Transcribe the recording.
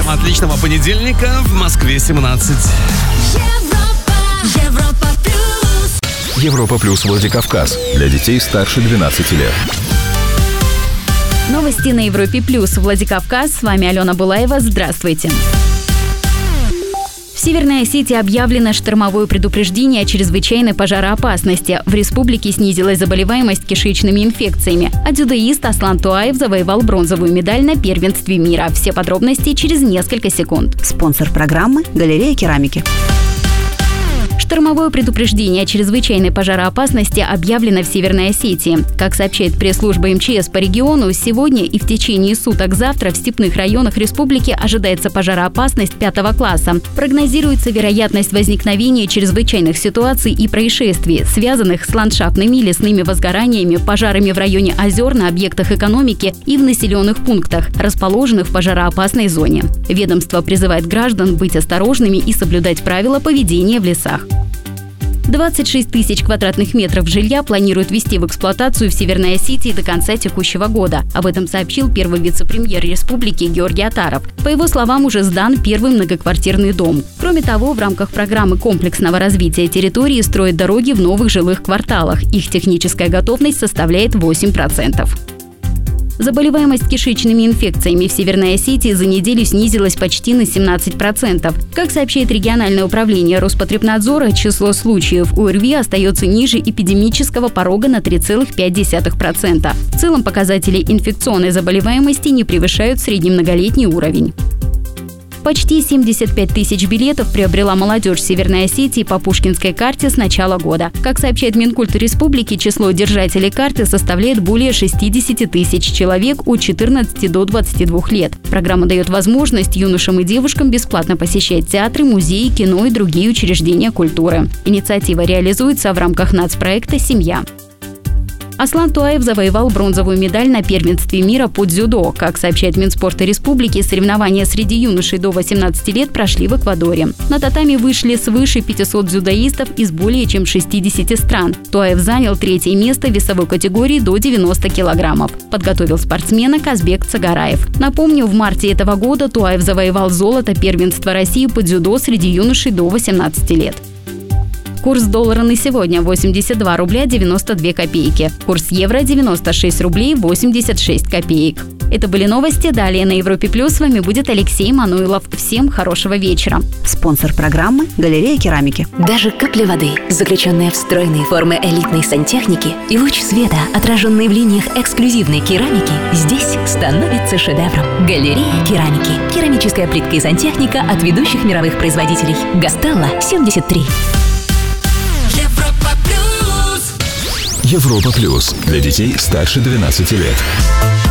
Всем отличного понедельника. В Москве 17. Европа плюс Владикавказ. Для детей старше 12 лет. Новости на Европе плюс Владикавказ. С вами Алена Булаева. Здравствуйте. В Северной Осетии объявлено штормовое предупреждение о чрезвычайной пожароопасности. В республике снизилась заболеваемость кишечными инфекциями. А дзюдоист Аслан Туаев завоевал бронзовую медаль на первенстве мира. Все подробности через несколько секунд. Спонсор программы – Галерея керамики. Штормовое предупреждение о чрезвычайной пожароопасности объявлено в Северной Осетии. Как сообщает пресс-служба МЧС по региону, сегодня и в течение суток завтра в степных районах республики ожидается пожароопасность 5 класса. Прогнозируется вероятность возникновения чрезвычайных ситуаций и происшествий, связанных с ландшафтными и лесными возгораниями, пожарами в районе озер, на объектах экономики и в населенных пунктах, расположенных в пожароопасной зоне. Ведомство призывает граждан быть осторожными и соблюдать правила поведения в лесах. 26 тысяч квадратных метров жилья планируют ввести в эксплуатацию в Северной Осетии до конца текущего года. Об этом сообщил первый вице-премьер республики Георгий Атаров. По его словам, уже сдан первый многоквартирный дом. Кроме того, в рамках программы комплексного развития территории строят дороги в новых жилых кварталах. Их техническая готовность составляет 8%. Заболеваемость кишечными инфекциями в Северной Осетии за неделю снизилась почти на 17%. Как сообщает региональное управление Роспотребнадзора, число случаев ОРВИ остается ниже эпидемического порога на 3,5%. В целом показатели инфекционной заболеваемости не превышают среднемноголетний уровень. Почти 75 тысяч билетов приобрела молодежь Северной Осетии по Пушкинской карте с начала года. Как сообщает Минкульт республики, число держателей карты составляет более 60 тысяч человек от 14 до 22 лет. Программа дает возможность юношам и девушкам бесплатно посещать театры, музеи, кино и другие учреждения культуры. Инициатива реализуется в рамках нацпроекта «Семья». Аслан Туаев завоевал бронзовую медаль на первенстве мира по дзюдо. Как сообщает Минспорта республики, соревнования среди юношей до 18 лет прошли в Эквадоре. На татами вышли свыше 500 дзюдоистов из более чем 60 стран. Туаев занял 3-е место в весовой категории до 90 килограммов. Подготовил спортсмена Казбек Цагараев. Напомню, в марте этого года Туаев завоевал золото первенства России по дзюдо среди юношей до 18 лет. Курс доллара на сегодня – 82 рубля 92 копейки. Курс евро – 96 рублей 86 копеек. Это были новости. Далее на Европе Плюс с вами будет Алексей Мануилов. Всем хорошего вечера. Спонсор программы – Галерея керамики. Даже капля воды, заключенная в стройные формы элитной сантехники, и луч света, отраженный в линиях эксклюзивной керамики, здесь становится шедевром. Галерея керамики. Керамическая плитка и сантехника от ведущих мировых производителей. Гастелло 73. Европа плюс. Для детей старше 12 лет.